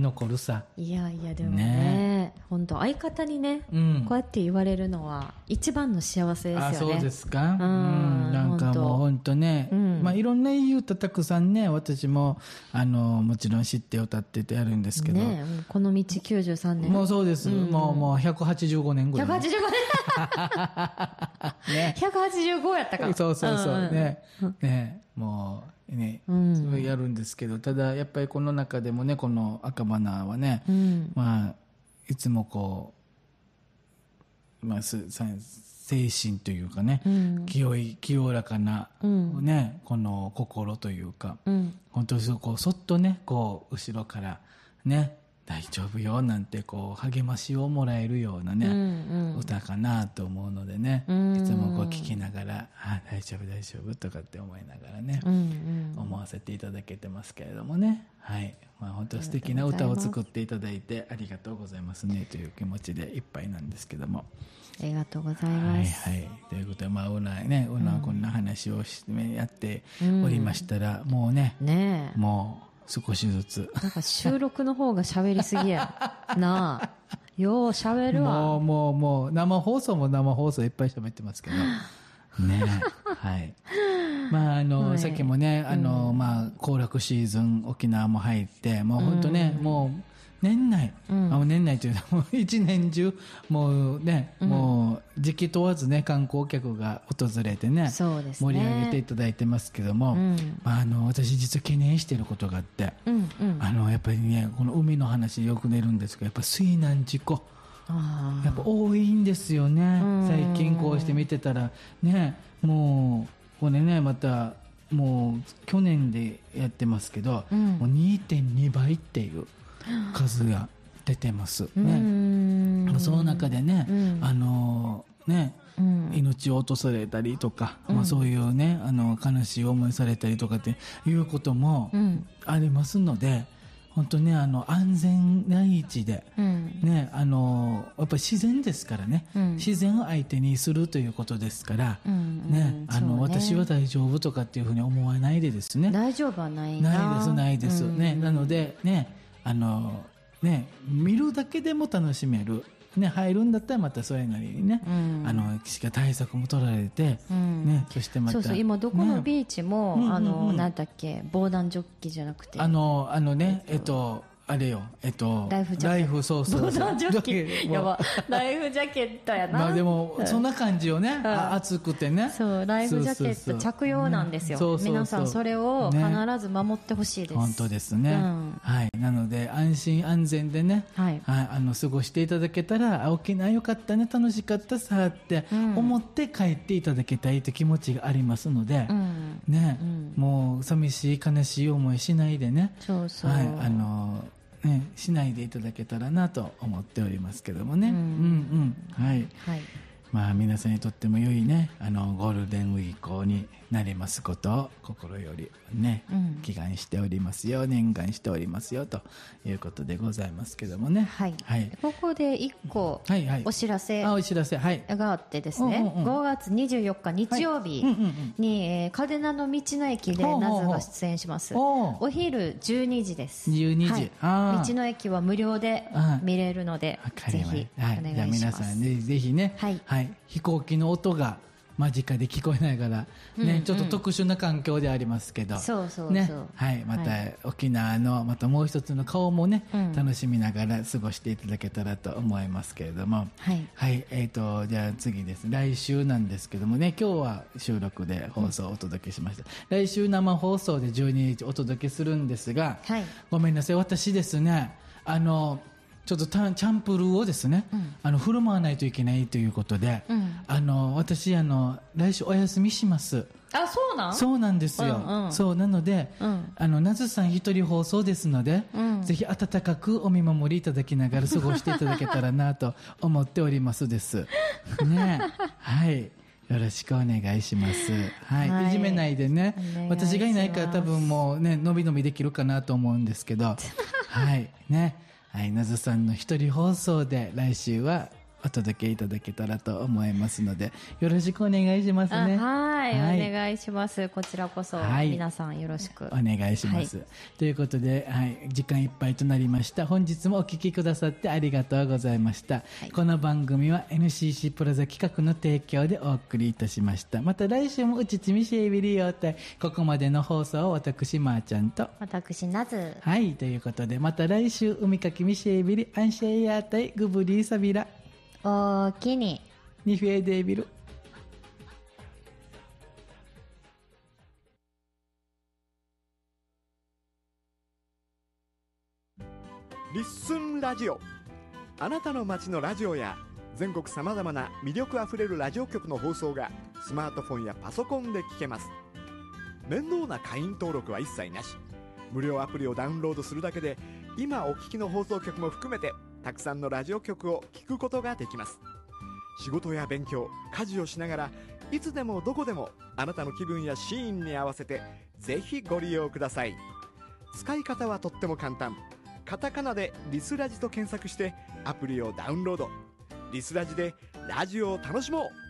残るさ。 いやいやでもね、本当相方にね、こうやって言われるのは一番の幸せですよね。 そうですか。なんかもう本当ね、まあいろんな言い歌たくさんね、私ももちろん知って歌っててやるんですけど、 ね、この道93年もうそうです。もう185年ぐらい。 185年ね、185やったか。 そうね、ね、もうね、そうやるんですけど、ただやっぱりこの中でもね、この赤花はね、まあいつもこう、まあ精神というかね、清らかな、ね、この心というか、本当にこうそっとね、こう後ろからね、大丈夫よなんてこう励ましをもらえるようなね、歌かなと思うのでね、いつもこう聞きながら、大丈夫大丈夫とかって思いながらね、思わせていただけてますけれどもね、はい、まあ本当素敵な歌を作っていただいてありがとうございますねという気持ちでいっぱいなんですけども、 ありがとうございます。 はいはい、ということで、まあうなはこんな話をやっておりましたら、もうね、もう少しずつなんか収録の方が喋りすぎやなあ、よう喋るわ。 もう生放送も生放送いっぱい喋ってますけどね。はい。まあさっきもね、まあ行楽シーズン沖縄も入って、もう本当ね、もう年内、年内というのは一年中もうね、もう時期問わずね、観光客が訪れてね、 そうですね、 盛り上げていただいてますけども、まあ私実は懸念していることがあって、やっぱりね、この海の話よく出るんですけど、やっぱ水難事故やっぱ多いんですよね。最近こうして見てたらね、もうこれね、またもう去年でやってますけど、もう 2.2 倍っていう数が出てますね。その中でね、命を落とされたりとか、まあ、そういうね、悲しい思いされたりとかっていうこともありますので、本当ね、安全な位置で、ね、やっぱり自然ですからね、自然を相手にするということですから、ね、私は大丈夫とかっていうふうに思わないでですね。 大丈夫はないな。 ないですね。なのでね、見るだけでも楽しめる。ね、入るんだったらまたそれなりにね、対策も取られて、そしてまたそう今どこのビーチも、なんだっけ、防弾ジョッキじゃなくて、あれよ、ライフジャケット。そう防弾ジョッキ。やば。ライフジャケットやな。 まあでも、そんな感じよね。暑くてね。 そう、ライフジャケット着用なんですよ。皆さんそれを必ず守ってほしいです。 本当ですね。はい。なので、安心安全でね、過ごしていただけたら、沖縄よかったね、楽しかったさって思って帰っていただきたいという気持ちがありますので、ね、もう寂しい悲しい思いしないでね。そうそう。しないでいただけたらなと思っておりますけどもね。はい。まあ皆さんにとっても良いね、ゴールデンウィークになりますことを心よりね、祈願しておりますよ、念願しておりますよということでございますけどもね。はい。 ここで一個お知らせがあってですね、5月24日日曜日に嘉手納の道の駅でナズが出演します。お昼12時です。12時。道の駅は無料で見れるので、ぜひお願いします。じゃあ皆さんぜひね、飛行機の音が間近で聞こえながら、ね、ちょっと特殊な環境でありますけど、ね、また沖縄のまたもう一つの顔もね、楽しみながら過ごしていただけたらと思いますけれども、じゃあ次です。来週なんですけどもね、今日は収録で放送をお届けしました。来週生放送で12日お届けするんですが、ごめんなさい、私ですね、ちょっとチャンプルーをですね、振る舞わないといけないということで、私来週お休みします。そうなんですよ。そうなので、なずさん一人放送ですので、ぜひ温かくお見守りいただきながら過ごしていただけたらなと思っておりますですね。はい、よろしくお願いします。いじめないでね。私がいないから多分もうね、のびのびできるかなと思うんですけど、ね。なずさんの一人放送で来週はお届けいただけたらと思いますので、よろしくお願いしますね。 はい、お願いします。こちらこそ、皆さんよろしくお願いします。ということで、時間いっぱいとなりました。本日もお聞きくださってありがとうございました。この番組は NCC プラザ企画の提供でお送りいたしました。また来週もうちちみしえびりようたい。ここまでの放送を私まーちゃんと私なず、 はい、ということでまた来週海かきみしえびりアンシェイヤータイグブリーサビラおーきにニフェーデービル。 リッスンラジオ、あなたの街のラジオや全国さまざまな魅力あふれるラジオ局の放送がスマートフォンやパソコンで聞けます。面倒な会員登録は一切なし、無料アプリをダウンロードするだけで今お聞きの放送局も含めてたくさんのラジオ局を聞くことができます。仕事や勉強、家事をしながらいつでもどこでもあなたの気分やシーンに合わせてぜひご利用ください。使い方はとっても簡単。カタカナでリスラジと検索してアプリをダウンロード。リスラジでラジオを楽しもう。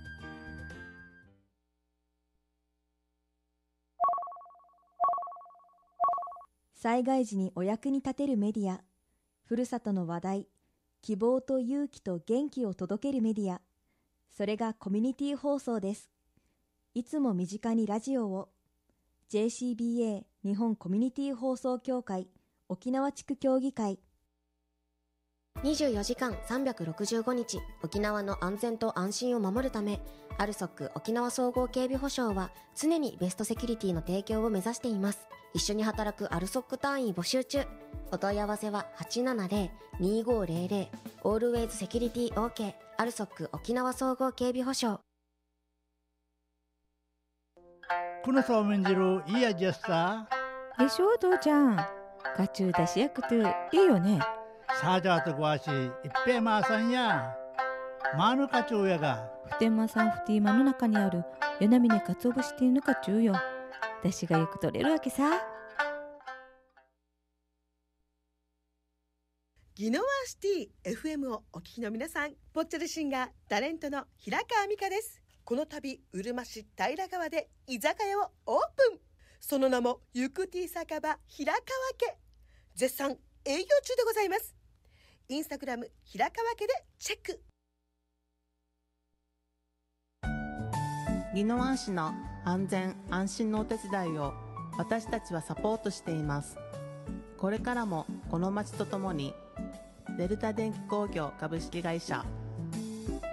災害時にお役に立てるメディア、ふるさとの話題、希望と勇気と元気を届けるメディア、それがコミュニティ放送です。いつも身近にラジオを。 JCBA 日本コミュニティ放送協会沖縄地区協議会。 24時間365日沖縄の安全と安心を守るため、アルソック沖縄総合警備保障は常にベストセキュリティの提供を目指しています。一緒に働くアルソック隊員募集中。お問い合わせは 870-2500 Always Security OK アルソック沖縄総合警備保障。 このそうめん汁いい味やさでしょ父ちゃん、ガチュウだしやくていいよね。 サージャーとごわしいっぺいまーさんやマーヌカチョウやがふてまさんふてぃまの中にある与那嶺かつお節っていうのかちゅうよ。だしがよく取れるわけさ。 宜野湾シティ FM をお聞きの皆さん、ぽっちゃりシンガータレントの平川美香です。この度うるま市平川で居酒屋をオープン。その名もゆくティ酒場平川家。絶賛営業中でございます。インスタグラム平川家でチェック。 宜野湾市の安全安心のお手伝いを私たちはサポートしています。これからもこの町とともにデルタ電気工業株式会社